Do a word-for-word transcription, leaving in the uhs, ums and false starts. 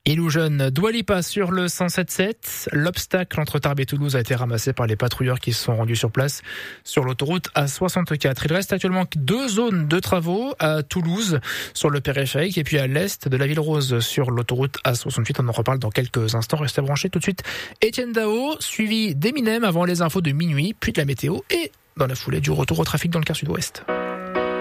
Illusion, Dua Lipa sur le cent sept sept. L'obstacle entre Tarbes et Toulouse a été ramassé par les patrouilleurs qui se sont rendus sur place sur l'autoroute A soixante-quatre. Il reste actuellement deux zones de travaux à Toulouse sur le périphérique et puis à l'est de la Ville Rose sur l'autoroute A soixante-huit. On en reparle dans quelques instants. Restez branchés tout de suite. Étienne Dao, suivi d'Eminem avant les infos de minuit, puis de la météo et dans la foulée du retour au trafic dans le quart sud-ouest.